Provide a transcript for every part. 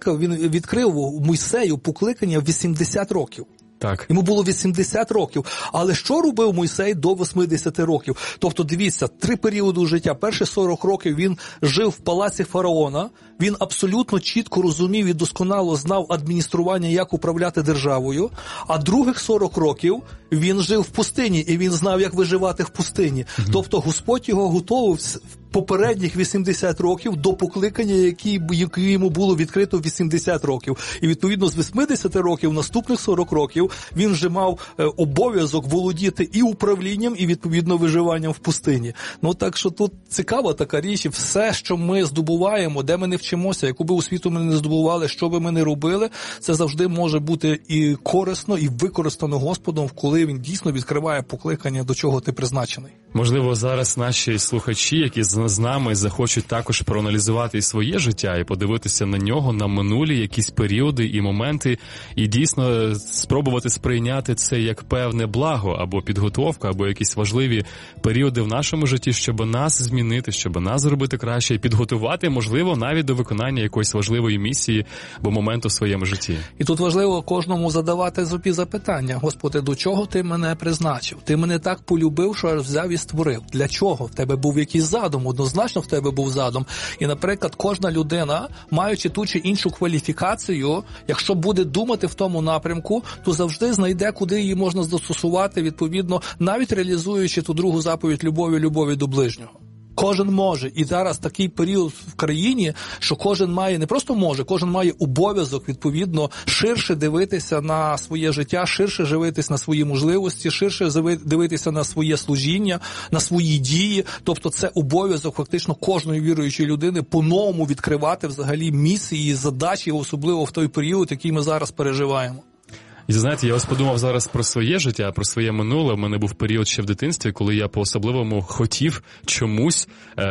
він відкрив Мойсею покликання в 80 років. Так. Йому було 80 років. Але що робив Мойсей до 80 років? Тобто, дивіться, 3 періоди життя. Перші 40 років він жив в палаці фараона, він абсолютно чітко розумів і досконало знав адміністрування, як управляти державою, а других 40 роких він жив в пустині, і він знав, як виживати в пустині. Тобто, Господь його готував попередніх 80 років до покликання, яке йому було відкрито 80 років. І, відповідно, з 80 років, наступних 40 років, він вже мав обов'язок володіти і управлінням, і, відповідно, виживанням в пустині. Ну, так що тут цікава така річ, і все, що ми здобуваємо, де ми не вчимося, яку би освіту ми не здобували, що би ми не робили, це завжди може бути і корисно, і використано Господом, коли він дійсно відкриває покликання, до чого ти призначений. Можливо, зараз наші слухачі, які з нами захочуть також проаналізувати і своє життя, і подивитися на нього, на минулі якісь періоди і моменти, і дійсно спробувати сприйняти це як певне благо, або підготовка, або якісь важливі періоди в нашому житті, щоб нас змінити, щоб нас зробити краще, і підготувати, можливо, навіть до виконання якоїсь важливої місії або моменту в своєму житті. І тут важливо кожному задавати собі запитання: Господи, до чого ти мене призначив? Ти мене так полюбив, що аж взяв і створив. Для чого? В тебе був якийсь задум, однозначно в тебе був задум. І, наприклад, кожна людина, маючи ту чи іншу кваліфікацію, якщо буде думати в тому напрямку, то завжди знайде, куди її можна застосувати, відповідно, навіть реалізуючи ту другу заповідь любові до ближнього. Кожен може. І зараз такий період в країні, що кожен має, не просто може, кожен має обов'язок, відповідно, ширше дивитися на своє життя, ширше дивитися на свої можливості, ширше дивитися на своє служіння, на свої дії. Тобто це обов'язок фактично кожної віруючої людини по-новому відкривати взагалі місії, задачі, особливо в той період, який ми зараз переживаємо. І, знаєте, я ось подумав зараз про своє життя, про своє минуле. У мене був період ще в дитинстві, коли я по-особливому хотів чомусь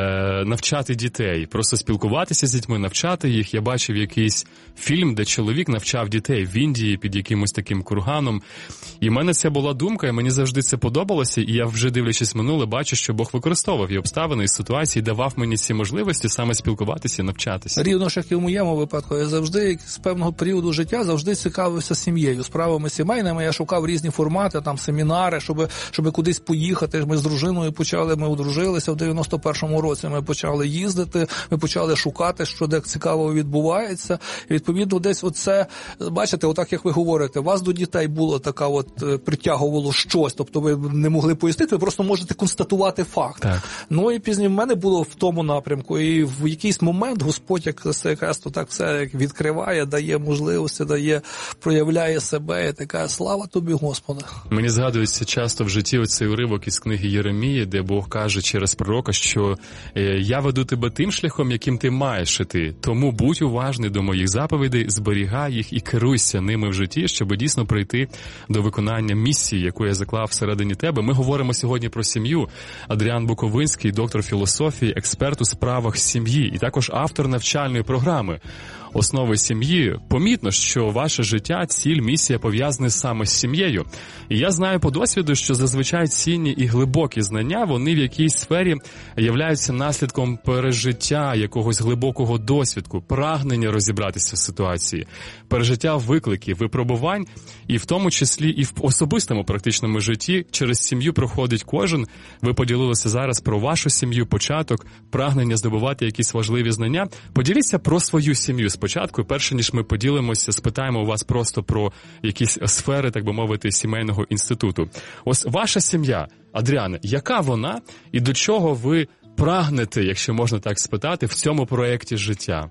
навчати дітей. Просто спілкуватися з дітьми, навчати їх. Я бачив якийсь фільм, де чоловік навчав дітей в Індії під якимось таким курганом. І в мене ця була думка, і мені завжди це подобалося. І я вже, дивлячись минуле, бачу, що Бог використовував і обставини, і ситуації, давав мені ці можливості саме спілкуватися і навчатися. Рівно ж, як і в моєму випадку, я завжди з певного періоду життя завжди цікавився сім'єю, справами сімейними. Я шукав різні формати, там семінари, щоб кудись поїхати. Ми з дружиною почали, ми одружилися в 91-му році, ми почали їздити, ми почали шукати, що де цікавого відбувається. І, відповідно, десь оце, бачите, отак, як ви говорите, вас до дітей було така притягувало щось, тобто ви не могли пояснити, ви просто можете констатувати факт. Так. Ну і пізніше в мене було в тому напрямку, і в якийсь момент Господь якраз то так все відкриває, дає можливості, проявляє себе, і така слава тобі, Господи. Мені згадується часто в житті оцей уривок із книги Єремії, де Бог каже через пророка, що «Я веду тебе тим шляхом, яким ти маєш іти, тому будь уважний до моїх заповідей, зберігай їх і керуйся ними в житті, щоб дійсно прийти до виконання місії, яку я заклав всередині тебе». Ми говоримо сьогодні про сім'ю. Адріан Буковинський, доктор філософії, експерт у справах сім'ї і також автор навчальної програми «Основи сім'ї». Помітно, що ваше життя, ціль, місія пов'язані саме з сім'єю. І я знаю по досвіду, що зазвичай цінні і глибокі знання, вони в якійсь сфері являються наслідком пережиття якогось глибокого досвіду, прагнення розібратися в ситуації, пережиття викликів, випробувань, і в тому числі і в особистому практичному житті через сім'ю проходить кожен. Ви поділилися зараз про вашу сім'ю, початок, прагнення здобувати якісь важливі знання. Поділіться про свою сім'ю спочатку, і перше, ніж ми поділимося, спитаємо у вас просто про якісь сфери, так би мовити, сімейного інституту. Ось ваша сім'я, Адріане, яка вона і до чого ви прагнете, якщо можна так спитати, в цьому проєкті життя?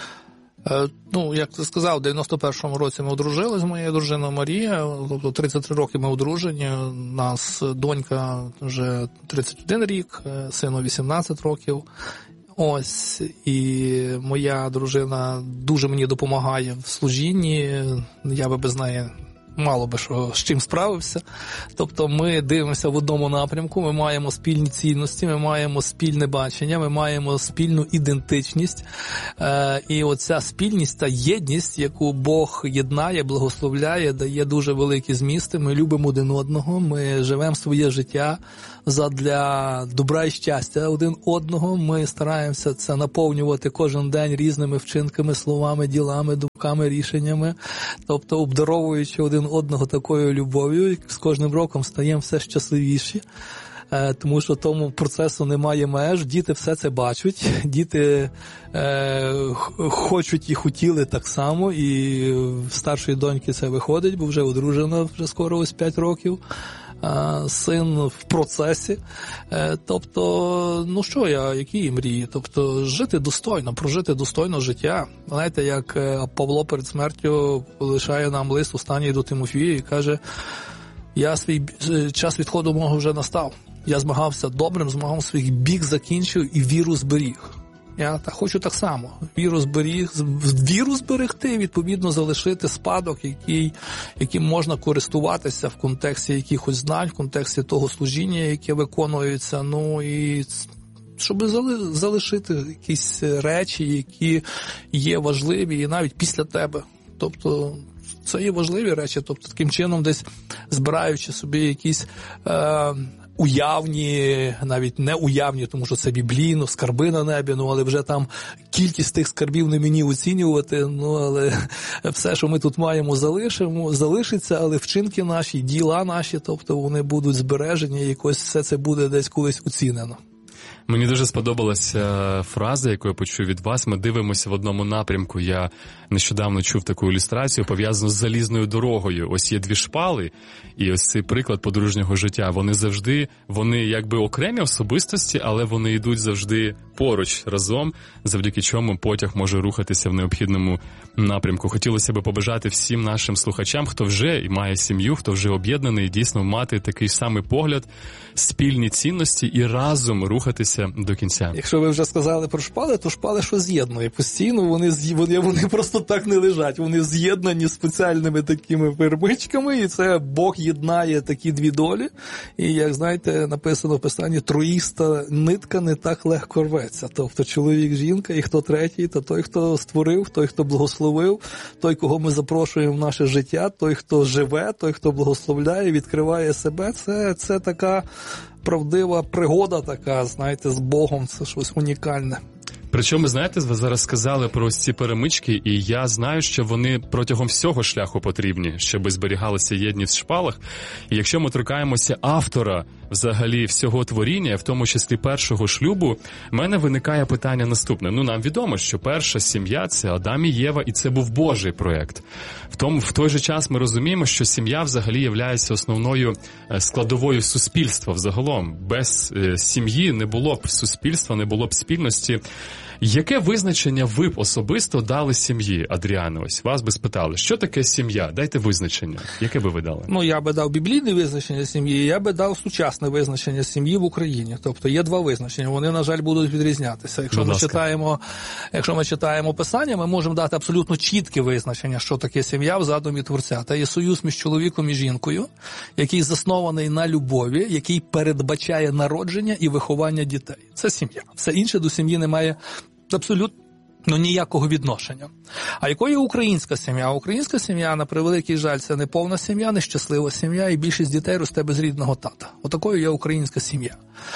Як ти сказав, в 91-му році ми одружилися з моєю дружиною Марією, тобто 33 роки ми одружені, у нас донька вже 31 рік, сину 18 років. Ось, і моя дружина дуже мені допомагає в служінні, я би без неї мало би що з чим справився. Тобто ми дивимося в одному напрямку, ми маємо спільні цінності, ми маємо спільне бачення, ми маємо спільну ідентичність. І оця спільність та єдність, яку Бог єднає, благословляє, дає дуже великі змісти. Ми любимо один одного, ми живемо своє життя задля добра і щастя один одного. Ми стараємося це наповнювати кожен день різними вчинками, словами, ділами, поступками, рішеннями, тобто обдаровуючи один одного такою любов'ю, з кожним роком стаємо все щасливіші. Тому що тому процесу немає меж, діти все це бачать, діти хочуть і хотіли так само, і в старшої доньки це виходить, бо вже одружена, вже скоро ось 5 років, син в процесі. Тобто, ну що які мрії? Тобто, жити достойно, прожити достойно життя. Знаєте, як Павло перед смертю лишає нам лист останній до Тимофія і каже, свій час відходу мого вже настав. Я змагався добрим, змагав своїх бік закінчив і віру зберіг. Я хочу так само. Віру зберегти, відповідно, залишити спадок, яким можна користуватися в контексті якихось знань, в контексті того служіння, яке виконується. Ну і щоб залишити якісь речі, які є важливі і навіть після тебе. Тобто це є важливі речі. Тобто таким чином десь збираючи собі якісь уявні, навіть не уявні, тому що це біблійно, скарби на небі, але вже там кількість тих скарбів не мені оцінювати, але все, що ми тут маємо, залишиться, але вчинки наші, діла наші, тобто вони будуть збережені, і якось все це буде десь колись оцінено. Мені дуже сподобалася фраза, яку я почув від вас. Ми дивимося в одному напрямку. Я нещодавно чув таку ілюстрацію, пов'язану з залізною дорогою. Ось є 2 шпали, і ось цей приклад подружнього життя. Вони якби окремі особистості, але вони йдуть завжди поруч разом, завдяки чому потяг може рухатися в необхідному напрямку. Хотілося б побажати всім нашим слухачам, хто вже має сім'ю, хто вже об'єднаний, дійсно мати такий самий погляд, спільні цінності і разом рухатися до кінця. Якщо ви вже сказали про шпали, то шпали що з'єднує? Постійно вони просто так не лежать. Вони з'єднані спеціальними такими пермичками, і це Бог єднає такі 2 долі. І, як знаєте, написано в Писанні, троїста нитка не так легко рветься. Тобто чоловік, жінка, і хто третій, то той, хто створив, той, хто благословив, той, кого ми запрошуємо в наше життя, той, хто живе, той, хто благословляє, відкриває себе. Це така правдива пригода така, знаєте, з Богом, це щось унікальне. Причому, знаєте, ви зараз сказали про ці перемички, і я знаю, що вони протягом всього шляху потрібні, щоб зберігалася єдність в шпалах. І якщо ми торкаємося автора взагалі всього творіння, в тому числі першого шлюбу, в мене виникає питання наступне. Нам відомо, що перша сім'я – це Адам і Єва, і це був Божий проєкт. В той же час ми розуміємо, що сім'я взагалі є основною складовою суспільства взагалом. Без сім'ї не було б суспільства, не було б спільності. Яке визначення ви б особисто дали сім'ї, Адріане? Ось вас би спитали, що таке сім'я? Дайте визначення. Яке би ви дали? Я би дав біблійне визначення сім'ї, я би дав сучасне визначення сім'ї в Україні. Тобто є 2 визначення, вони, на жаль, будуть відрізнятися. Якщо ми читаємо Писання, ми можемо дати абсолютно чітке визначення, що таке сім'я в задумі Творця. Це є союз між чоловіком і жінкою, який заснований на любові, який передбачає народження і виховання дітей. Це сім'я. Все інше до сім'ї не має абсолютно ніякого відношення. А якою українська сім'я? Українська сім'я, на превеликий жаль, це не повна сім'я, не щаслива сім'я, і більшість дітей росте без рідного тата. Отакою є українська сім'я.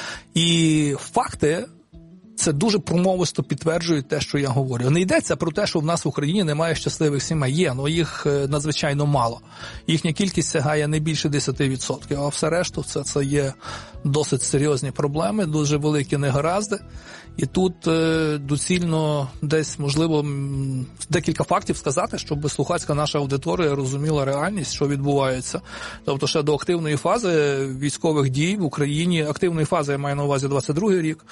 І факти це дуже промовисто підтверджують те, що я говорю. Не йдеться про те, що в нас в Україні немає щасливих сімей. Є, але їх надзвичайно мало. Їхня кількість сягає не більше 10%, а все решту це є досить серйозні проблеми, дуже великі негаразди. І тут доцільно десь, можливо, декілька фактів сказати, щоб слухацька наша аудиторія розуміла реальність, що відбувається. Тобто ще до активної фази військових дій в Україні, активної фази я маю на увазі 22-й рік,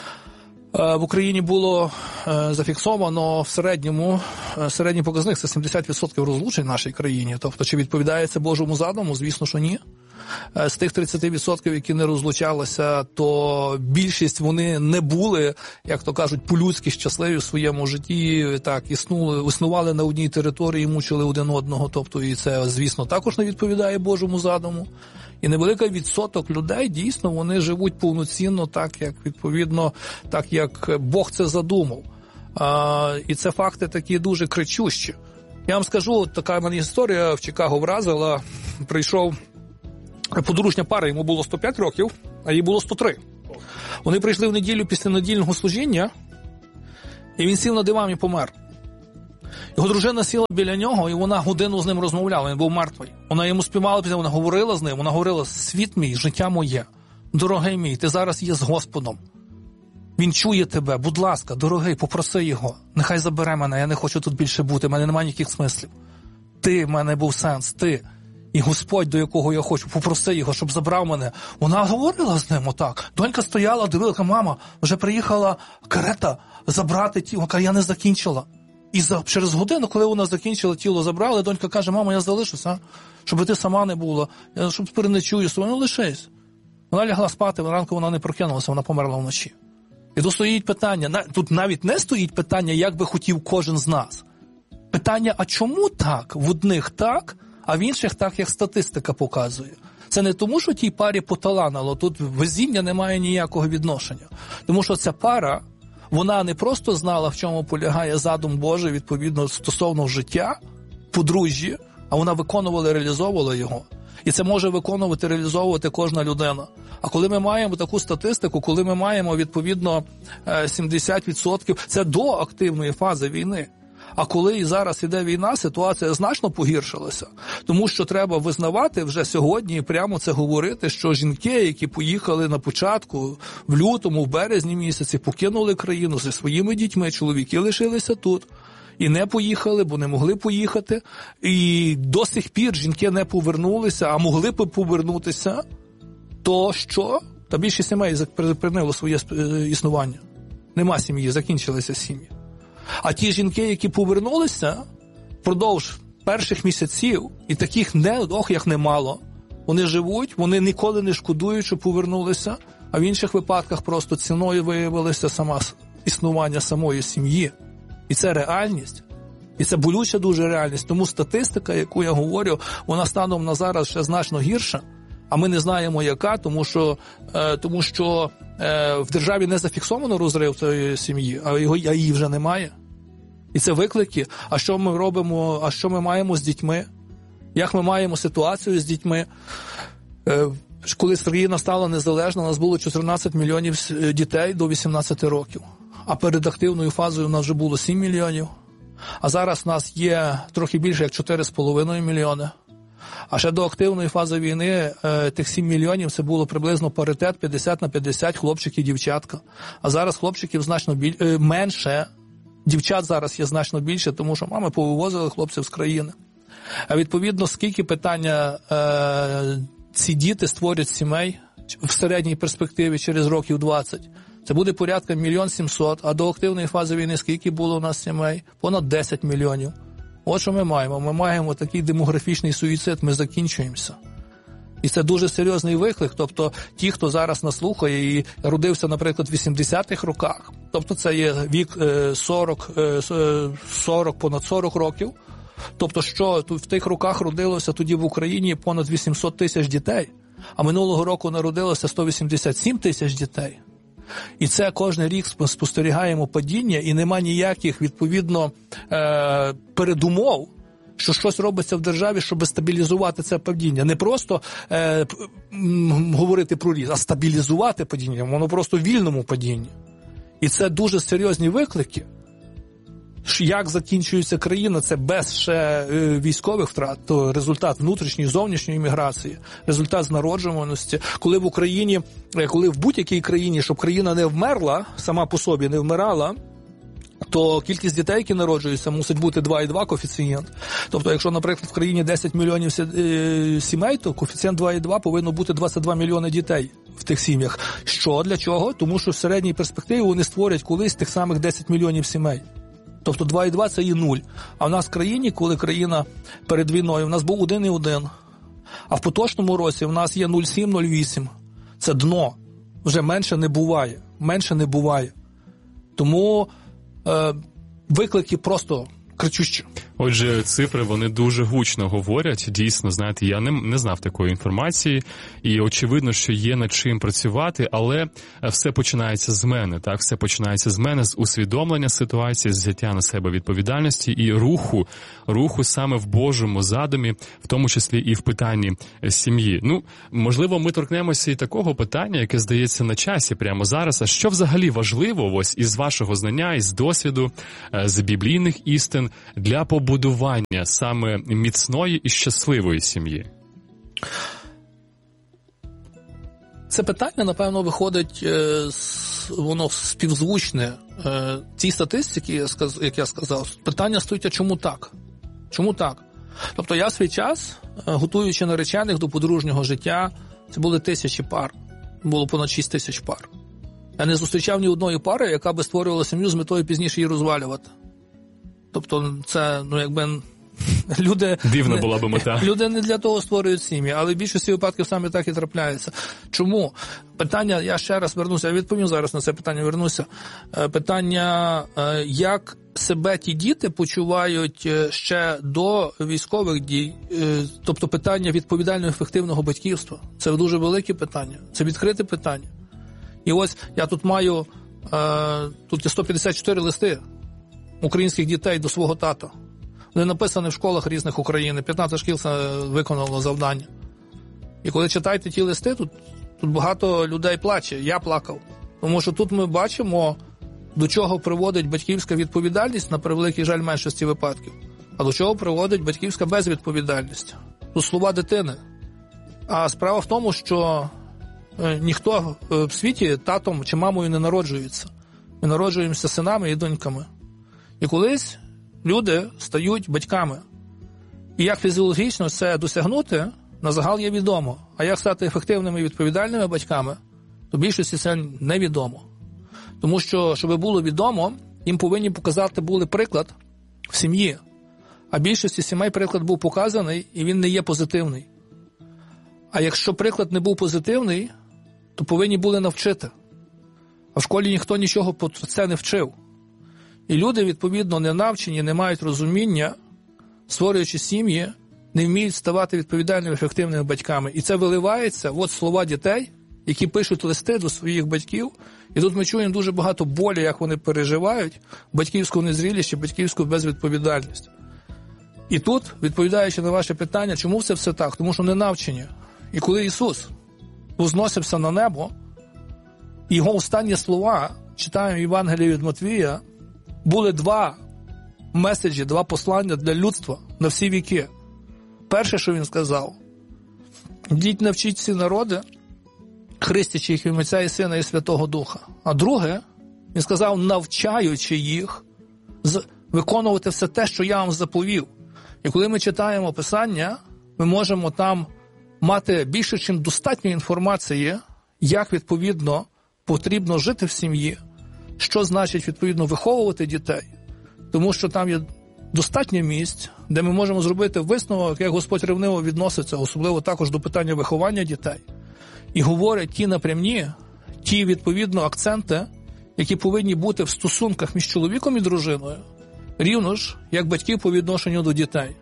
в Україні було зафіксовано в середній показник – це 70% розлучень в нашій країні. Тобто, чи відповідає це Божому задуму? Звісно, що ні. З тих 30%, які не розлучалися, то більшість вони не були, як то кажуть, по-людськи щасливі в своєму житті, так, існували на одній території, мучили один одного, тобто і це, звісно, також не відповідає Божому задуму. І невеликий відсоток людей, дійсно, вони живуть повноцінно так, як, відповідно, так, як Бог це задумав. І це факти такі дуже кричущі. Я вам скажу, така мене історія в Чикаго вразила. Прийшов подружня пара, йому було 105 років, а їй було 103. Вони прийшли в неділю після недільного служіння, і він сів на диван і помер. Його дружина сіла біля нього, і вона годину з ним розмовляла, він був мертвий. Вона йому співала, вона говорила з ним, вона говорила: світ мій, життя моє, дорогий мій, ти зараз є з Господом. Він чує тебе, будь ласка, дорогий, попроси його, нехай забере мене, я не хочу тут більше бути, в мене немає ніяких смислів. Ти, в мене був сенс, ти. І Господь, до якого я хочу, попроси його, щоб забрав мене. Вона говорила з ним отак. Донька стояла, дивилася: мама, вже приїхала карета забрати тіло. Вона каже: я не закінчила. І через годину, коли вона закінчила, тіло забрали, донька каже: мама, я залишуся, щоб ти сама не була, я щоб переночую, ну лишись. Вона лягла спати, ранку вона не прокинулася, вона померла вночі. І тут стоїть питання, тут навіть не стоїть питання, як би хотів кожен з нас. Питання: а чому так? В одних так, а в інших так, як статистика показує. Це не тому, що тій парі поталанило, тут везіння не має ніякого відношення. Тому що ця пара, вона не просто знала, в чому полягає задум Божий, відповідно, стосовно життя, подружжя, а вона виконувала і реалізовувала його. І це може виконувати, реалізовувати кожна людина. А коли ми маємо таку статистику, коли ми маємо, відповідно, 70%, це до активної фази війни. А коли і зараз іде війна, ситуація значно погіршилася. Тому що треба визнавати вже сьогодні і прямо це говорити, що жінки, які поїхали на початку, в лютому, в березні місяці, покинули країну зі своїми дітьми, чоловіки лишилися тут. І не поїхали, бо не могли поїхати. І до сих пір жінки не повернулися, а могли б повернутися, то що? Та більше сімей припинило своє існування. Нема сім'ї, закінчилися сім'ї. А ті жінки, які повернулися, впродовж перших місяців, і таких як немало, вони живуть, вони ніколи не шкодують, що повернулися, а в інших випадках просто ціною виявилося існування самої сім'ї. І це реальність. І це болюча дуже реальність. Тому статистика, яку я говорю, вона станом на зараз ще значно гірша, а ми не знаємо яка, тому що в державі не зафіксовано розрив цієї сім'ї, а її вже немає. І це виклики. А що ми робимо, а що ми маємо з дітьми? Як ми маємо ситуацію з дітьми? Коли країна стала незалежна, у нас було 14 мільйонів дітей до 18 років. А перед активною фазою у нас вже було 7 мільйонів. А зараз у нас є трохи більше, як 4,5 мільйони. А ще до активної фази війни тих 7 мільйонів це було приблизно паритет 50 на 50 хлопчик і дівчатка. А зараз хлопчиків значно менше, дівчат зараз є значно більше, тому що мами повивозили хлопців з країни. А відповідно, скільки питання ці діти створять сімей в середній перспективі через років 20? Це буде порядка 1 700 000, а до активної фази війни скільки було у нас сімей? Понад 10 мільйонів. От що ми маємо. Ми маємо такий демографічний суїцид, ми закінчуємося. І це дуже серйозний виклик. Тобто ті, хто зараз нас слухає і родився, наприклад, в 80-х роках, тобто це є вік 40, понад 40 років, тобто що в тих роках родилося тоді в Україні понад 800 тисяч дітей, а минулого року народилося 187 тисяч дітей. І це кожен рік спостерігаємо падіння, і нема ніяких, відповідно, передумов, що щось робиться в державі, щоб стабілізувати це падіння. Не просто говорити про ріст, а стабілізувати падіння, воно просто в вільному падінні. І це дуже серйозні виклики. Як закінчується країна, це без ще військових втрат, то результат внутрішньої, зовнішньої міграції, результат знароджуваності. Коли в Україні, коли в будь-якій країні, щоб країна не вмерла, сама по собі не вмирала, то кількість дітей, які народжуються, мусить бути 2,2 коефіцієнт. Тобто, якщо, наприклад, в країні 10 мільйонів сімей, то коефіцієнт 2,2 повинно бути 22 мільйони дітей в тих сім'ях. Що? Для чого? Тому що в середній перспективі вони створять колись тих самих 10 мільйонів сімей. Тобто 2,2 це і 0. А в нас в країні, коли країна перед війною, в нас був 1,1. А в поточному році в нас є 0,7-0,8. Це дно. Вже менше не буває. Менше не буває. Тому виклики просто кричущі. Отже, цифри, вони дуже гучно говорять. Дійсно, знаєте, я не знав такої інформації. І очевидно, що є над чим працювати, але все починається з мене, так? Все починається з мене, з усвідомлення ситуації, з взяття на себе відповідальності і руху саме в Божому задумі, в тому числі і в питанні сім'ї. Ну, можливо, ми торкнемося і такого питання, яке здається на часі прямо зараз. А що взагалі важливо ось із вашого знання, із досвіду, з біблійних істин, потрібен для побудування саме міцної і щасливої сім'ї? Це питання, напевно, виходить, воно співзвучне цій статистиці, як я сказав. Питання стоїть, а чому так? Чому так? Тобто я в свій час, готуючи наречених до подружнього життя, це були тисячі пар. Було понад 6 тисяч пар. Я не зустрічав ні одної пари, яка би створювала сім'ю з метою пізніше її розвалювати. Тобто це, люди... Дивна була би мета. Люди не для того створюють сім'ї, але в більшості випадків саме так і трапляється. Чому? Питання, я ще раз вернуся, я відповім зараз на це питання, вернуся. Питання, як себе ті діти почувають ще до військових дій, тобто питання відповідального ефективного батьківства. Це дуже велике питання, це відкрите питання. І ось я тут маю, тут є 154 листи українських дітей до свого тата. Вони написані в школах різних України, 15 шкіл виконало завдання. І коли читаєте ті листи, тут багато людей плаче, я плакав. Тому що тут ми бачимо, до чого приводить батьківська відповідальність, на превеликий жаль, меншості випадків, а до чого приводить батьківська безвідповідальність. Тут слова дитини. А справа в тому, що ніхто в світі татом чи мамою не народжується. Ми народжуємося синами і доньками. І колись люди стають батьками. І як фізіологічно це досягнути, на загал є відомо. А як стати ефективними і відповідальними батьками, то більшості це невідомо. Тому що, щоб було відомо, їм повинні показати були приклад в сім'ї. А більшості сімей приклад був показаний, і він не є позитивний. А якщо приклад не був позитивний, то повинні були навчити. А в школі ніхто нічого про це не вчив. І люди, відповідно, не навчені, не мають розуміння, створюючи сім'ї, не вміють ставати відповідальними, ефективними батьками. І це виливається, от слова дітей, які пишуть листи до своїх батьків. І тут ми чуємо дуже багато болі, як вони переживають батьківську незрілість і батьківську безвідповідальність. І тут, відповідаючи на ваше питання, чому це все так? Тому що не навчені. І коли Ісус возносився на небо, його останні слова, читаємо Євангелію від Матвія, були два меседжі, два послання для людства на всі віки. Перше, що він сказав: «Йдіть, навчіть всі народи, хрестячи їх в ім'я Отця і Сина і Святого Духа». А друге, він сказав, навчаючи їх виконувати все те, що я вам заповів. І коли ми читаємо Писання, ми можемо там мати більше, чим достатньо інформації, як, відповідно, потрібно жити в сім'ї, що значить, відповідно, виховувати дітей. Тому що там є достатньо місць, де ми можемо зробити висновок, як Господь ревниво відноситься, особливо також до питання виховання дітей. І говорить ті напрямні, ті, відповідно, акценти, які повинні бути в стосунках між чоловіком і дружиною, рівно ж, як батьків по відношенню до дітей.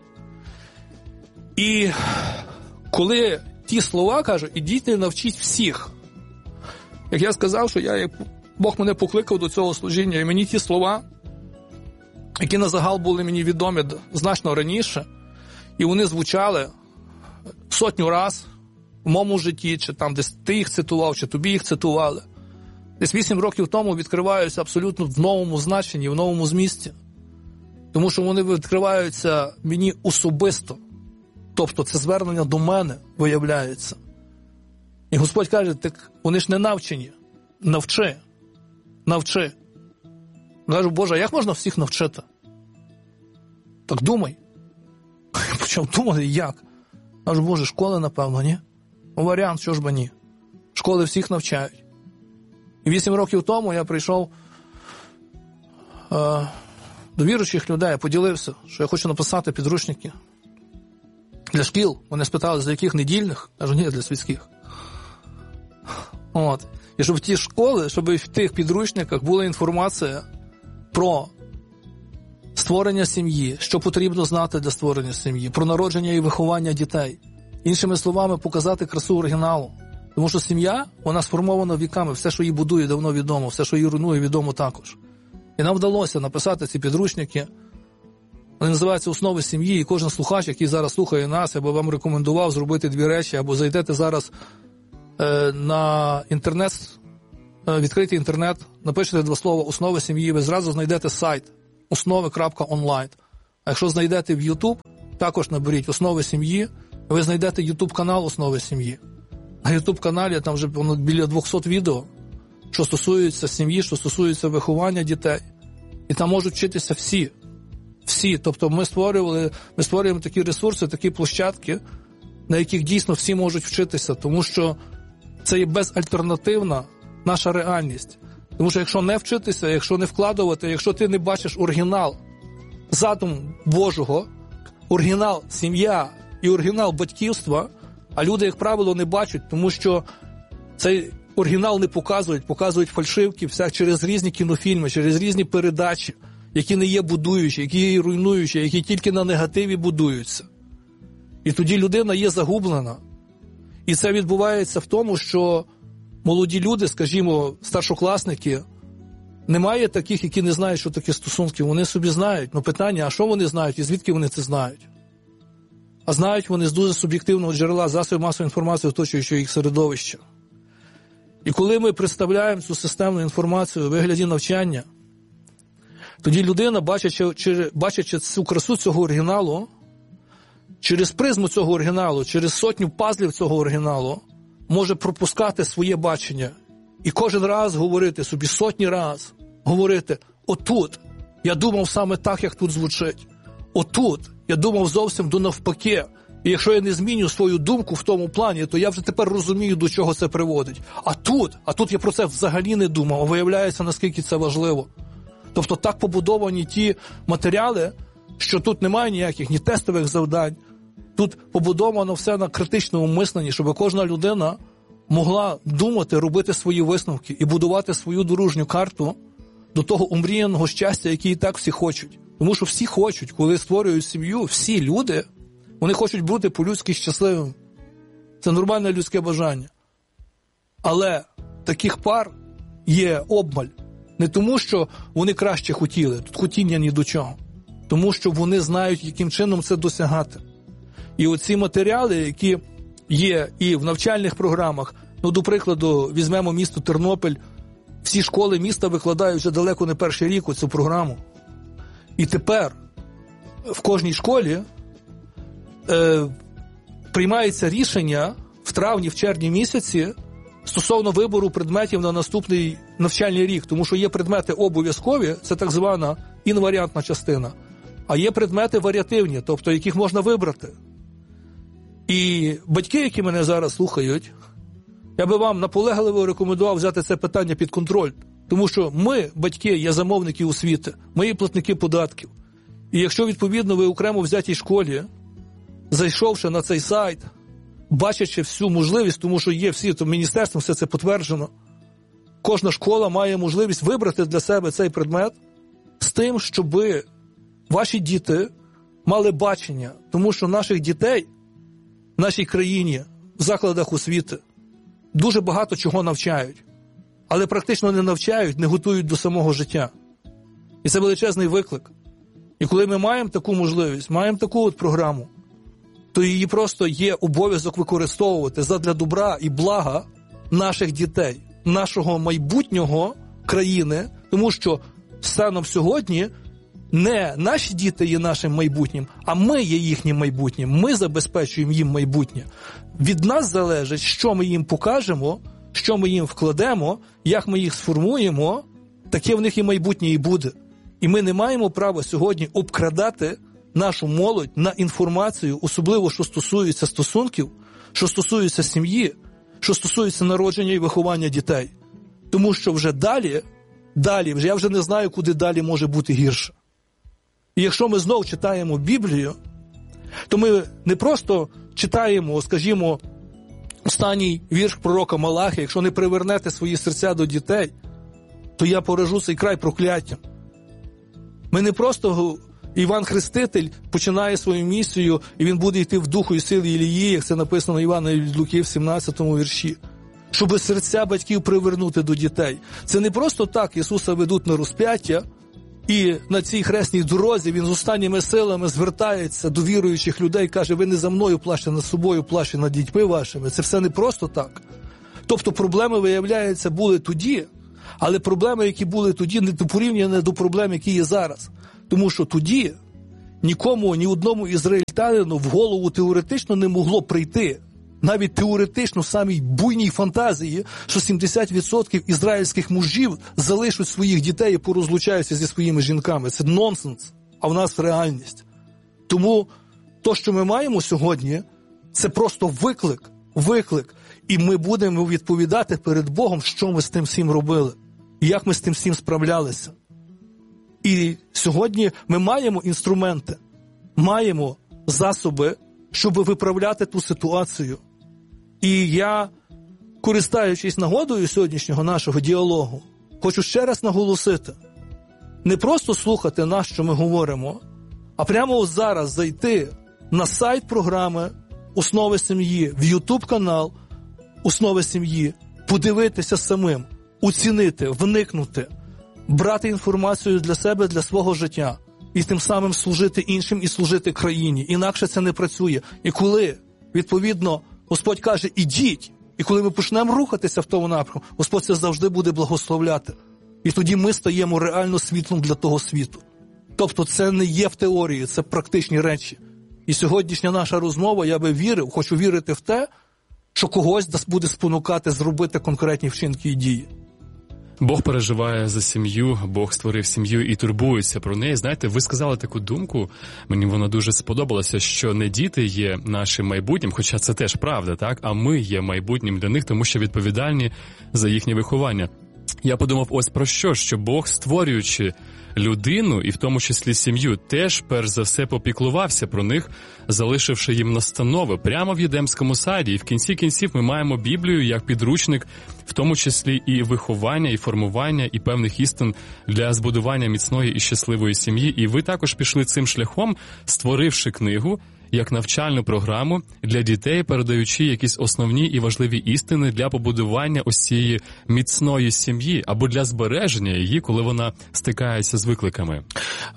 І коли ті слова кажуть, ідіть і навчіть всіх. Як я сказав, що Бог мене покликав до цього служіння, і мені ті слова, які на загал були мені відомі значно раніше, і вони звучали сотню раз в моєму житті, чи там десь ти їх цитував, чи тобі їх цитували. Десь 8 років тому відкриваються абсолютно в новому значенні, в новому змісті. Тому що вони відкриваються мені особисто. Тобто це звернення до мене виявляється. І Господь каже, так вони ж не навчені. Навчи. Навчи. Я кажу, Боже, як можна всіх навчити? Так думай. Я почав думати, як? Я кажу, Боже, школи, напевно, ні? Варіант, що ж би ні. Школи всіх навчають. І 8 років тому я прийшов до віруючих людей, я поділився, що я хочу написати підручники для шкіл. Вони спитали, для яких недільних? Я кажу, ні, для світських. От. І щоб в ті школи, щоб в тих підручниках була інформація про створення сім'ї, що потрібно знати для створення сім'ї, про народження і виховання дітей. Іншими словами, показати красу оригіналу. Тому що сім'я, вона сформована віками, все, що її будує, давно відомо, все, що її руйнує, відомо також. І нам вдалося написати ці підручники. Вони називаються «Основи сім'ї», і кожен слухач, який зараз слухає нас, я би вам рекомендував зробити 2 речі, або зайдете зараз на інтернет, відкрийте інтернет, напишете 2 слова «Основи сім'ї», ви зразу знайдете сайт основи.онлайн. А якщо знайдете в YouTube, також наберіть «Основи сім'ї», ви знайдете YouTube-канал «Основи сім'ї». На YouTube-каналі там вже біля 200 відео, що стосується сім'ї, що стосується виховання дітей. І там можуть вчитися всі. Всі. Тобто ми створюємо такі ресурси, такі площадки, на яких дійсно всі можуть вчитися, тому що це є безальтернативна наша реальність. Тому що якщо не вчитися, якщо не вкладувати, якщо ти не бачиш оригінал задуму Божого, оригінал сім'я і оригінал батьківства, а люди, як правило, не бачать, тому що цей оригінал не показують фальшивки через різні кінофільми, через різні передачі, які не є будуючі, які є руйнуючі, які тільки на негативі будуються. І тоді людина є загублена. І це відбувається в тому, що молоді люди, скажімо, старшокласники, немає таких, які не знають, що таке стосунки. Вони собі знають. Ну питання, а що вони знають і звідки вони це знають? А знають вони з дуже суб'єктивного джерела засобів масової інформації, оточуючого їх середовища. І коли ми представляємо цю системну інформацію у вигляді навчання, тоді людина, бачачи цю красу цього оригіналу, через призму цього оригіналу, через сотню пазлів цього оригіналу, може пропускати своє бачення. І кожен раз говорити собі, сотні раз говорити: отут я думав саме так, як тут звучить. Отут я думав зовсім до навпаки. І якщо я не зміню свою думку в тому плані, то я вже тепер розумію, до чого це приводить. А тут я про це взагалі не думав, а виявляється, наскільки це важливо. Тобто так побудовані ті матеріали, що тут немає ніяких ні тестових завдань, тут побудовано все на критичному мисленні, щоб кожна людина могла думати, робити свої висновки і будувати свою дорожню карту до того омріяного щастя, яке і так всі хочуть. Тому що всі хочуть, коли створюють сім'ю, всі люди, вони хочуть бути по-людськи щасливими. Це нормальне людське бажання. Але таких пар є обмаль. Не тому, що вони краще хотіли, тут хотіння ні до чого. Тому що вони знають, яким чином це досягати. І оці матеріали, які є і в навчальних програмах, до прикладу, візьмемо місто Тернопіль, всі школи міста викладають вже далеко не перший рік цю програму. І тепер в кожній школі приймається рішення в травні, в червні місяці стосовно вибору предметів на наступний навчальний рік. Тому що є предмети обов'язкові, це так звана інваріантна частина, а є предмети варіативні, тобто яких можна вибрати. І батьки, які мене зараз слухають, я би вам наполегливо рекомендував взяти це питання під контроль. Тому що ми, батьки, є замовники освіти, ми є платники податків. І якщо, відповідно, ви окремо взятій школі, зайшовши на цей сайт, бачачи всю можливість, тому що є всі, то міністерством все це підтверджено, кожна школа має можливість вибрати для себе цей предмет з тим, щоб ваші діти мали бачення. Тому що наших дітей в нашій країні, в закладах освіти, дуже багато чого навчають. Але практично не навчають, не готують до самого життя. І це величезний виклик. І коли ми маємо таку можливість, маємо таку програму, то її просто є обов'язок використовувати задля добра і блага наших дітей, нашого майбутнього країни, тому що станом сьогодні не наші діти є нашим майбутнім, а ми є їхнім майбутнім. Ми забезпечуємо їм майбутнє. Від нас залежить, що ми їм покажемо, що ми їм вкладемо, як ми їх сформуємо, таке в них і майбутнє і буде. І ми не маємо права сьогодні обкрадати нашу молодь на інформацію, особливо, що стосується стосунків, що стосується сім'ї, що стосується народження і виховання дітей. Тому що вже далі, я вже не знаю, куди далі може бути гірше. І якщо ми знов читаємо Біблію, то ми не просто читаємо, скажімо, останній вірш пророка Малахи: якщо не привернете свої серця до дітей, то я поражу цей край прокляттям. Ми не просто Іван Хреститель починає свою місію, і він буде йти в духу і силі Ілії, як це написано Івана від Луки в 17 вірші, щоб серця батьків привернути до дітей. Це не просто так Ісуса ведуть на розп'яття, і на цій хресній дорозі він з останніми силами звертається до віруючих людей, каже: ви не за мною плачте, над собою плачте, над дітьми вашими. Це все не просто так. Тобто проблеми, виявляється, були тоді, але проблеми, які були тоді, не порівняні до проблем, які є зараз. Тому що тоді нікому, ні одному ізраїльтянину в голову теоретично не могло прийти, навіть теоретично в самій буйній фантазії, що 70% ізраїльських мужів залишать своїх дітей і порозлучаються зі своїми жінками. Це нонсенс, а в нас реальність. Тому то, що ми маємо сьогодні, це просто виклик. І ми будемо відповідати перед Богом, що ми з тим всім робили, і як ми з тим всім справлялися. І сьогодні ми маємо інструменти, маємо засоби, щоб виправляти ту ситуацію. І я, користаючись нагодою сьогоднішнього нашого діалогу, хочу ще раз наголосити, не просто слухати нас, що ми говоримо, а прямо зараз зайти на сайт програми «Основи сім'ї», в YouTube-канал «Основи сім'ї», подивитися самим, оцінити, вникнути, брати інформацію для себе, для свого життя, і тим самим служити іншим і служити країні. Інакше це не працює. І коли, відповідно, Господь каже «ідіть», і коли ми почнемо рухатися в тому напрямку, Господь це завжди буде благословляти. І тоді ми стаємо реально світлом для того світу. Тобто це не є в теорії, це практичні речі. І сьогоднішня наша розмова, я би вірив, хочу вірити в те, що когось буде спонукати зробити конкретні вчинки і дії. Бог переживає за сім'ю, Бог створив сім'ю і турбується про неї. Знаєте, ви сказали таку думку, мені вона дуже сподобалася, що не діти є нашим майбутнім, хоча це теж правда, так? А ми є майбутнім для них, тому що відповідальні за їхнє виховання. Я подумав ось про що Бог, створюючи людину, і в тому числі сім'ю, теж перш за все попіклувався про них, залишивши їм настанови прямо в Єдемському саді. І в кінці кінців ми маємо Біблію як підручник, в тому числі і виховання, і формування, і певних істин для збудування міцної і щасливої сім'ї. І ви також пішли цим шляхом, створивши книгу як навчальну програму для дітей, передаючи якісь основні і важливі істини для побудування ось цієї міцної сім'ї або для збереження її, коли вона стикається з викликами.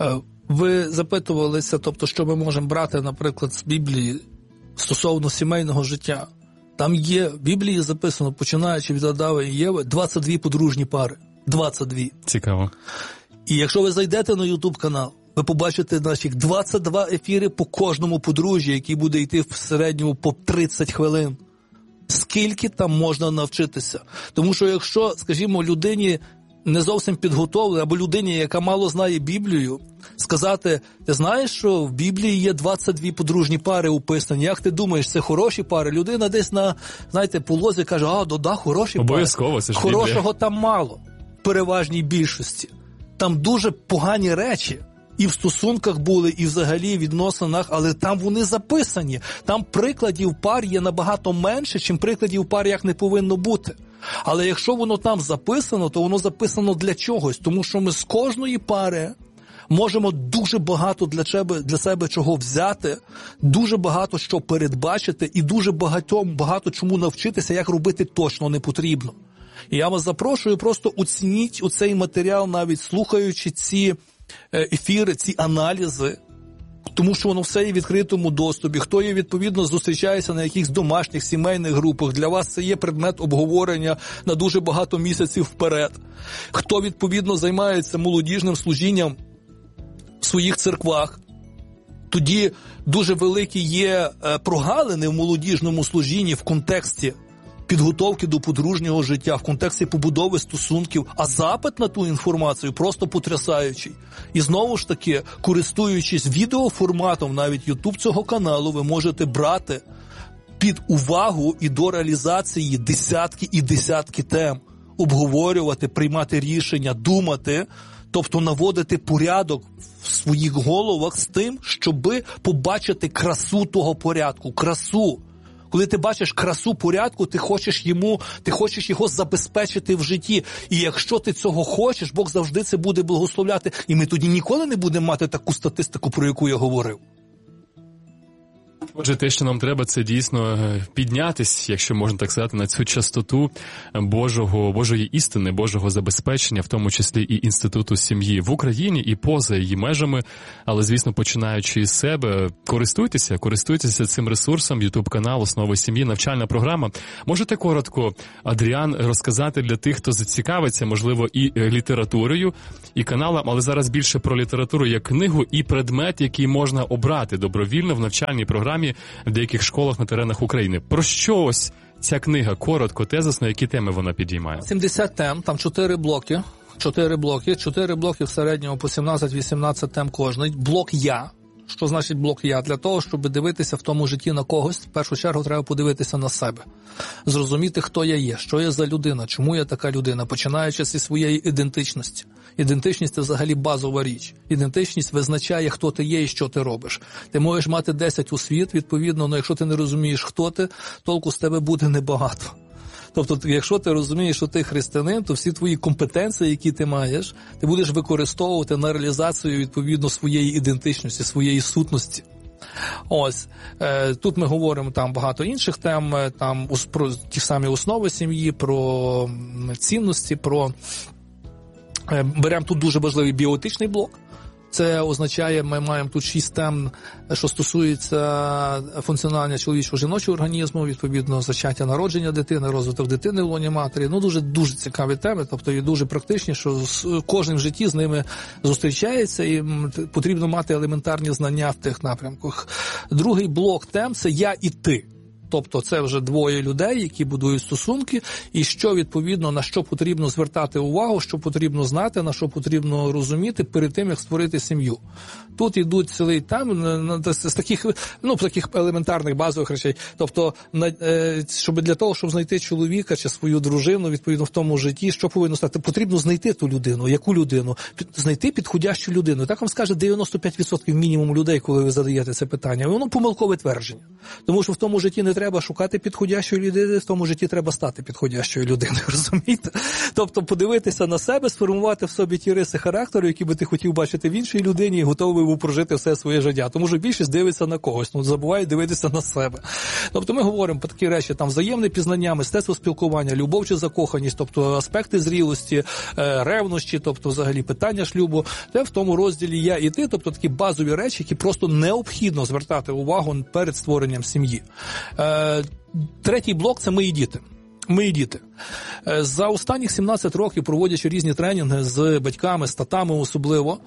Ви запитувалися, тобто, що ми можемо брати, наприклад, з Біблії стосовно сімейного життя. Там є в Біблії записано, починаючи від Адама і Єви, 22 подружні пари. 22. Цікаво. І якщо ви зайдете на YouTube-канал, ви побачите наші 22 ефіри по кожному подружжю, який буде йти в середньому по 30 хвилин. Скільки там можна навчитися? Тому що якщо, скажімо, людині не зовсім підготовленій, або людині, яка мало знає Біблію, сказати, ти знаєш, що в Біблії є 22 подружні пари описані, як ти думаєш, це хороші пари? Людина десь на, знаєте, по лозі каже, хороші пари. Обов'язково, це ж Біблія. Хорошого там мало, в переважній більшості. Там дуже погані речі. І в стосунках були, і взагалі в відносинах, але там вони записані. Там прикладів пар є набагато менше, чим прикладів пар, як не повинно бути. Але якщо воно там записано, то воно записано для чогось. Тому що ми з кожної пари можемо дуже багато для себе чого взяти, дуже багато що передбачити і дуже багато чому навчитися, як робити точно не потрібно. І я вас запрошую, просто оцініть оцей матеріал, навіть слухаючи ці ефіри, ці аналізи, тому що воно все є в відкритому доступі. Хто є, відповідно, зустрічається на якихось домашніх сімейних групах, для вас це є предмет обговорення на дуже багато місяців вперед. Хто, відповідно, займається молодіжним служінням в своїх церквах, тоді дуже великі є прогалини в молодіжному служінні в контексті підготовки до подружнього життя, в контексті побудови стосунків, а запит на ту інформацію просто потрясаючий. І знову ж таки, користуючись відеоформатом навіть YouTube цього каналу, ви можете брати під увагу і до реалізації десятки і десятки тем, обговорювати, приймати рішення, думати, тобто наводити порядок в своїх головах з тим, щоби побачити красу того порядку, красу. Коли ти бачиш красу порядку, ти хочеш його забезпечити в житті. І якщо ти цього хочеш, Бог завжди це буде благословляти. І ми тоді ніколи не будемо мати таку статистику, про яку я говорив. Отже, те, що нам треба, це дійсно піднятись, якщо можна так сказати, на цю частоту Божої істини, Божого забезпечення, в тому числі і інституту сім'ї в Україні і поза її межами. Але, звісно, починаючи із себе, користуйтеся цим ресурсом, YouTube-канал «Основи сім'ї», навчальна програма. Можете коротко, Адріан, розказати для тих, хто зацікавиться, можливо, і літературою, і каналом, але зараз більше про літературу як книгу і предмет, який можна обрати добровільно в навчальній програмі в деяких школах на теренах України. Про що ось ця книга, коротко, тезисно, які теми вона підіймає? 70 тем, там 4 блоки в середньому по 17-18 тем кожний. Блок «Я». Що значить блок «Я»? Для того, щоб дивитися в тому житті на когось, в першу чергу треба подивитися на себе. Зрозуміти, хто я є, що я за людина, чому я така людина, починаючи зі своєї ідентичності. Ідентичність – це взагалі базова річ. Ідентичність визначає, хто ти є і що ти робиш. Ти можеш мати 10 освіт, відповідно, але якщо ти не розумієш, хто ти, толку з тебе буде небагато. Тобто, якщо ти розумієш, що ти християнин, то всі твої компетенції, які ти маєш, ти будеш використовувати на реалізацію, відповідно, своєї ідентичності, своєї сутності. Ось, тут ми говоримо там багато інших тем, там про ті самі основи сім'ї, про цінності, беремо тут дуже важливий біоетичний блок. Це означає, ми маємо тут 6 тем, що стосується функціонування чоловічого жіночого організму, відповідно, зачаття, народження дитини, розвиток дитини в лоні матері. Дуже цікаві теми, тобто і дуже практичні, що кожен в житті з ними зустрічається і потрібно мати елементарні знання в тих напрямках. Другий блок тем – це «Я і ти». Тобто це вже двоє людей, які будують стосунки, і що, відповідно, на що потрібно звертати увагу, що потрібно знати, на що потрібно розуміти перед тим, як створити сім'ю. Тут йдуть цілий там з таких елементарних базових речей. Тобто, для того, щоб знайти чоловіка чи свою дружину, відповідно, в тому житті, що повинно стати? Потрібно знайти ту людину. Яку людину? Знайти підходящу людину. Так вам скаже 95% мінімум людей, коли ви задаєте це питання. І воно помилкове твердження. Тому що в тому житті не треба шукати підходящої людини, в тому житті треба стати підходящою людиною, розумієте? Тобто подивитися на себе, сформувати в собі ті риси характеру, які би ти хотів бачити в іншій людині, і готовий був прожити все своє життя. Тому що більшість дивиться на когось, забуває дивитися на себе. Тобто ми говоримо про такі речі, там взаємне пізнання, мистецтво спілкування, любов чи закоханість, тобто аспекти зрілості, ревнощі, тобто взагалі питання шлюбу. Це в тому розділі «Я і ти», тобто такі базові речі, які просто необхідно звертати увагу перед створенням сім'ї. Третій блок – це «Ми і діти». Ми і діти. За останніх 17 років, проводячи різні тренінги з батьками, з татами особливо,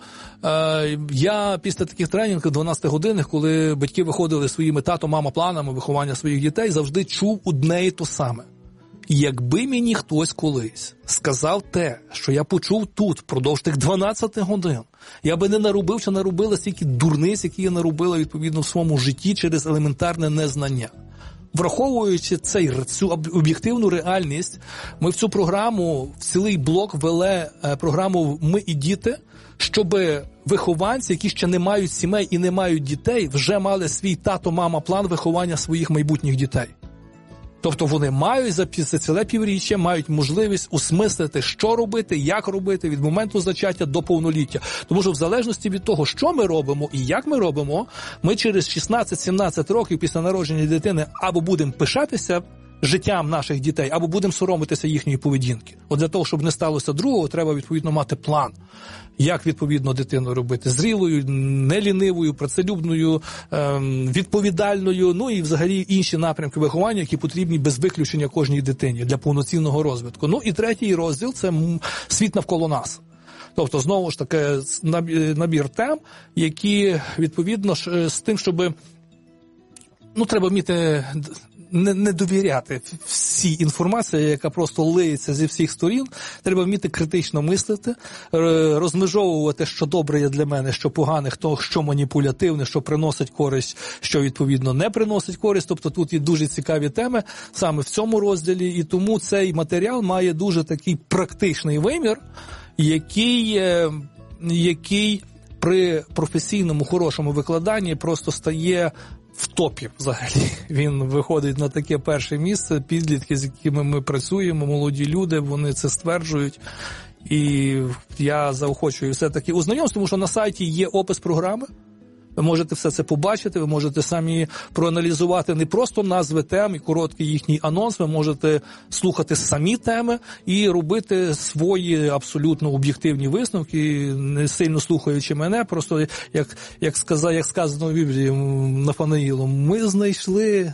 я після таких тренінгів 12 годинах, коли батьки виходили своїми тато-мама-планами виховання своїх дітей, завжди чув одне і то саме. Якби мені хтось колись сказав те, що я почув тут впродовж тих 12 годин, я би не наробив чи наробила стільки дурниць, які я наробила, відповідно, в своєму житті через елементарне незнання. Враховуючи цю об'єктивну реальність, ми в цю програму, в цілий блок ввели програму «Ми і діти», щоб вихованці, які ще не мають сімей і не мають дітей, вже мали свій тато-мама-план виховання своїх майбутніх дітей. Тобто вони мають за ціле півріччя, мають можливість осмислити, що робити, як робити від моменту зачаття до повноліття. Тому що в залежності від того, що ми робимо і як ми робимо, ми через 16-17 років після народження дитини або будемо пишатися життям наших дітей, або будемо соромитися їхньої поведінки. От для того, щоб не сталося другого, треба, відповідно, мати план. Як, відповідно, дитину робити? Зрілою, нелінивою, працелюбною, відповідальною, ну і взагалі інші напрямки виховання, які потрібні без виключення кожній дитині для повноцінного розвитку. Ну і третій розділ – це світ навколо нас. Тобто, знову ж таки, набір тем, які, відповідно, з тим, щоб треба вміти не довіряти всій інформації, яка просто лиється зі всіх сторін. Треба вміти критично мислити, розмежовувати, що добре є для мене, що погане, що маніпулятивне, що приносить користь, що, відповідно, не приносить користь. Тобто тут є дуже цікаві теми саме в цьому розділі, і тому цей матеріал має дуже такий практичний вимір, який при професійному, хорошому викладанні просто стає в топі взагалі. Він виходить на таке перше місце. Підлітки, з якими ми працюємо, молоді люди, вони це стверджують. І я заохочую все-таки ознайомитися, тому що на сайті є опис програми. Ви можете все це побачити, ви можете самі проаналізувати не просто назви тем і короткий їхній анонс, ви можете слухати самі теми і робити свої абсолютно об'єктивні висновки, не сильно слухаючи мене, просто як сказано в Біблії Нафанаїлом, ми знайшли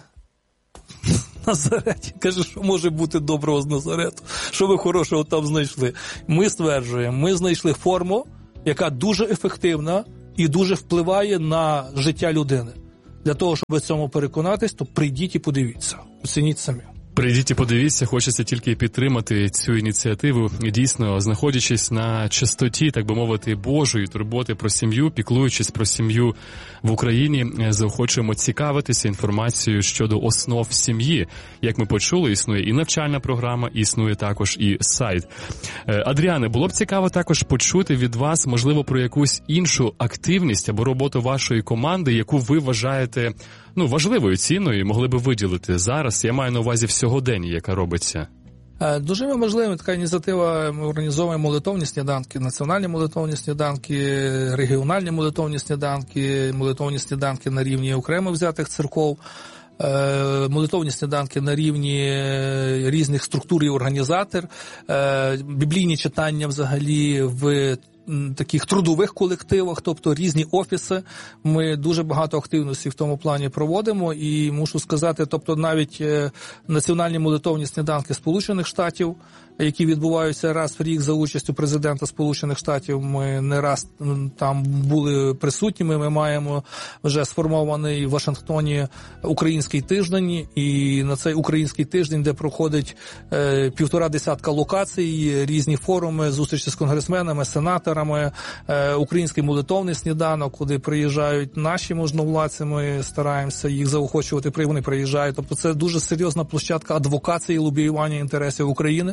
Назареті. Каже, що може бути доброго з Назарету? Що ви хорошого там знайшли? Ми стверджуємо, ми знайшли форму, яка дуже ефективна і дуже впливає на життя людини. Для того, щоб в цьому переконатись, то прийдіть і подивіться. Оцініть самі. Прийдіть і подивіться, хочеться тільки підтримати цю ініціативу. Дійсно, знаходячись на частоті, так би мовити, Божої турботи про сім'ю, піклуючись про сім'ю в Україні, заохочуємо цікавитися інформацією щодо основ сім'ї. Як ми почули, існує і навчальна програма, існує також і сайт. Адріане, було б цікаво також почути від вас, можливо, про якусь іншу активність або роботу вашої команди, яку ви вважаєте важливою, цінною і могли би виділити зараз. Я маю на увазі в сьогоденні, яка робиться. Дуже важлива така ініціатива. Ми організовуємо молитовні сніданки, національні молитовні сніданки, регіональні молитовні сніданки на рівні окремо взятих церков, молитовні сніданки на рівні різних структур і організатор, біблійні читання взагалі в таких трудових колективах, тобто різні офіси. Ми дуже багато активності в тому плані проводимо і мушу сказати, тобто навіть національні молитовні сніданки Сполучених Штатів, які відбуваються раз в рік за участю президента Сполучених Штатів, ми не раз там були присутніми. Ми маємо вже сформований в Вашингтоні український тиждень, і на цей український тиждень, де проходить 1,5 локацій, різні форуми, зустрічі з конгресменами, сенаторами, український молитовний сніданок, куди приїжджають наші можновладці, ми стараємося їх заохочувати, вони приїжджають. Тобто це дуже серйозна площадка адвокації, лобіювання інтересів України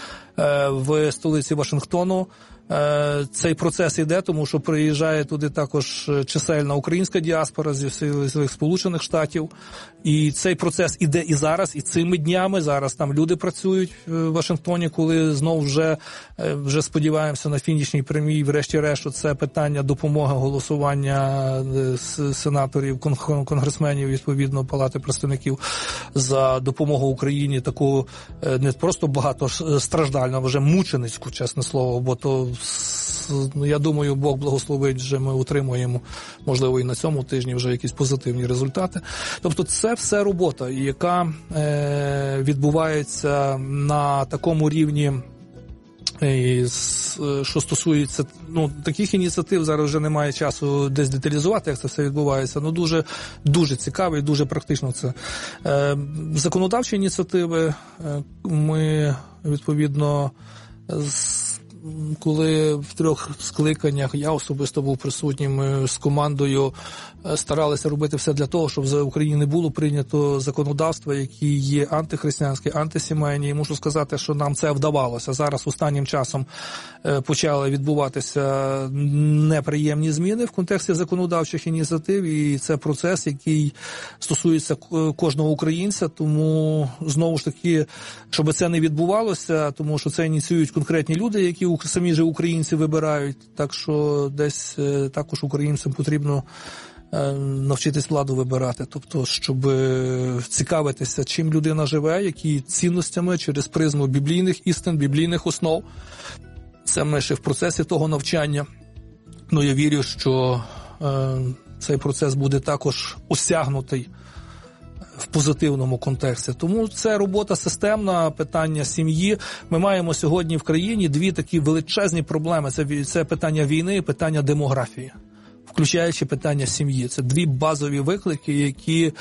в столиці Вашингтону. Цей процес іде, тому що приїжджає туди також чисельна українська діаспора зі своїх Сполучених Штатів. І цей процес іде і зараз, і цими днями. Зараз там люди працюють в Вашингтоні, коли знову вже сподіваємося на фінішній прямій, врешті-решт, це питання допомоги голосування сенаторів, конгресменів, відповідно, Палати представників за допомогу Україні, таку не просто багатостраждальну, а вже мученицьку, чесне слово, бо то я думаю, Бог благословить, вже ми отримуємо, можливо, і на цьому тижні вже якісь позитивні результати. Тобто це все робота, яка відбувається на такому рівні, що стосується таких ініціатив, зараз вже немає часу десь деталізувати, як це все відбувається, дуже, дуже цікаво і дуже практично це. Законодавчі ініціативи ми, відповідно, коли в 3 скликаннях я особисто був присутнім з командою, старалися робити все для того, щоб в Україні не було прийнято законодавства, які є антихристиянські, антисімейні. І мушу сказати, що нам це вдавалося. Зараз останнім часом почали відбуватися неприємні зміни в контексті законодавчих ініціатив, і це процес, який стосується кожного українця, тому знову ж таки, щоб це не відбувалося, тому що це ініціюють конкретні люди, які самі же українці вибирають, так що десь також українцям потрібно навчитись владу вибирати, тобто, щоб цікавитися, чим людина живе, які цінностями через призму біблійних істин, біблійних основ. Це ми ще в процесі того навчання. Я вірю, що цей процес буде також осягнутий в позитивному контексті. Тому це робота системна, питання сім'ї. Ми маємо сьогодні в країні 2 такі величезні проблеми. Це питання війни і питання демографії, включаючи питання сім'ї. Це 2 базові виклики,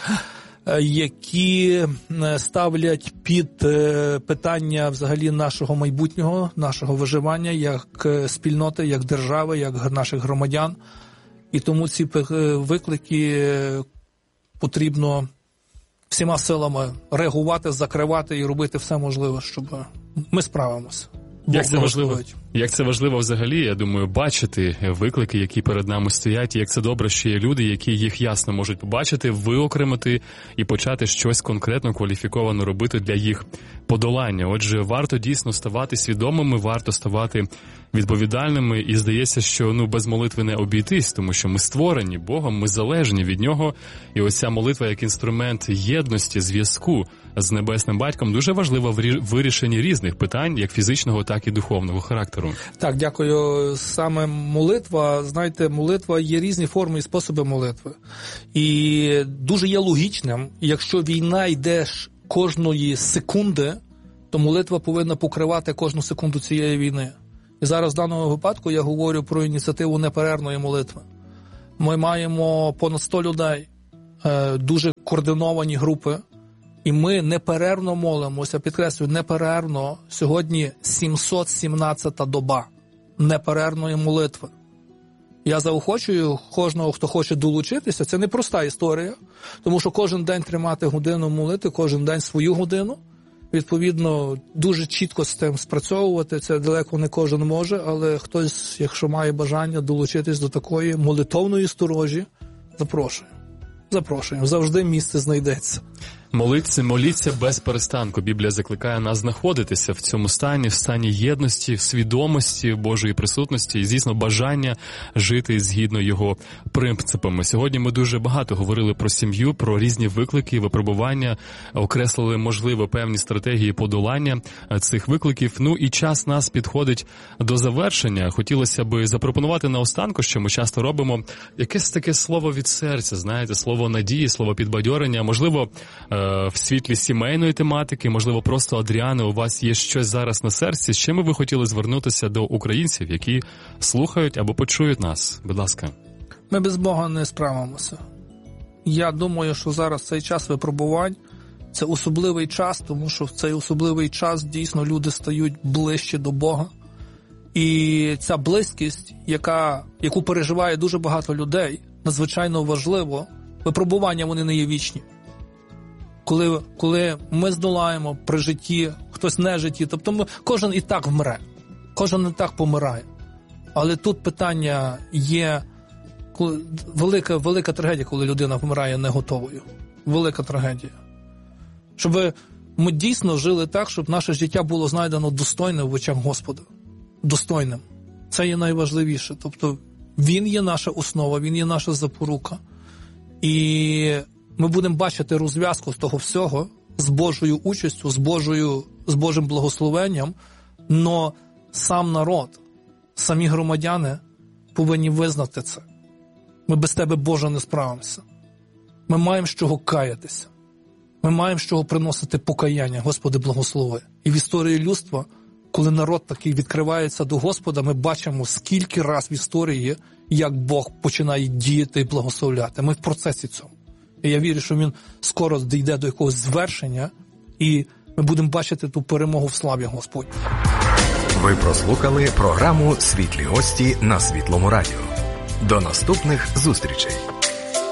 які ставлять під питання взагалі нашого майбутнього, нашого виживання як спільноти, як держави, як наших громадян. І тому ці виклики потрібно всіма силами реагувати, закривати і робити все можливе, щоб ми справимося. Як це важливо? Як це важливо взагалі, я думаю, бачити виклики, які перед нами стоять, і як це добре, що є люди, які їх ясно можуть побачити, виокремити і почати щось конкретно кваліфіковано робити для їх подолання. Отже, варто дійсно ставати свідомими, варто ставати відповідальними, і здається, що без молитви не обійтись, тому що ми створені Богом, ми залежні від Нього, і ось ця молитва як інструмент єдності, зв'язку з Небесним Батьком дуже важлива в вирішенні різних питань, як фізичного, так і духовного характеру. Так, дякую. Саме молитва, знаєте, молитва є різні форми і способи молитви. І дуже є логічним, якщо війна йде кожної секунди, то молитва повинна покривати кожну секунду цієї війни. І зараз в даному випадку я говорю про ініціативу неперервної молитви. Ми маємо понад 100 людей, дуже координовані групи, і ми неперервно молимося, підкреслюю, неперервно. Сьогодні 717-та доба неперервної молитви. Я заохочую кожного, хто хоче долучитися. Це непроста історія, тому що кожен день тримати годину молити, кожен день свою годину. Відповідно, дуже чітко з тим спрацьовувати. Це далеко не кожен може, але хтось, якщо має бажання долучитись до такої молитовної сторожі, запрошуємо. Завжди місце знайдеться. Моліться без перестанку. Біблія закликає нас знаходитися в цьому стані, в стані єдності, в свідомості Божої присутності і, звісно, бажання жити згідно його принципами. Сьогодні ми дуже багато говорили про сім'ю, про різні виклики, випробування, окреслили, можливо, певні стратегії подолання цих викликів. І час нас підходить до завершення. Хотілося б запропонувати наостанку, що ми часто робимо, якесь таке слово від серця, знаєте, слово надії, слово підбадьорення, можливо, в світлі сімейної тематики, можливо, просто, Адріане, у вас є щось зараз на серці, з чим ви хотіли звернутися до українців, які слухають або почують нас? Будь ласка. Ми без Бога не справимося. Я думаю, що зараз цей час випробувань – це особливий час, тому що в цей особливий час дійсно люди стають ближче до Бога. І ця близькість, яку переживає дуже багато людей, надзвичайно важливо. Випробування, вони не є вічні. Коли ми здолаємо при житті, хтось не житті, тобто кожен і так вмре, кожен і так помирає. Але тут питання є, велика трагедія, коли людина вмирає не готовою. Велика трагедія. Щоб ми дійсно жили так, щоб наше життя було знайдено достойним в очах Господа. Достойним. Це є найважливіше. Тобто Він є наша основа, Він є наша запорука. І ми будемо бачити розв'язку з того всього, з Божою участю, з Божим благословенням, но сам народ, самі громадяни повинні визнати це. Ми без Тебе, Боже, не справимося. Ми маємо з чого каятися. Ми маємо з чого приносити покаяння. Господи, благослови. І в історії людства, коли народ такий відкривається до Господа, ми бачимо, скільки раз в історії, як Бог починає діяти і благословляти. Ми в процесі цього. І я вірю, що він скоро дійде до якогось звершення, і ми будемо бачити ту перемогу в славі Господь. Ви прослухали програму «Світлі гості» на Світлому радіо. До наступних зустрічей!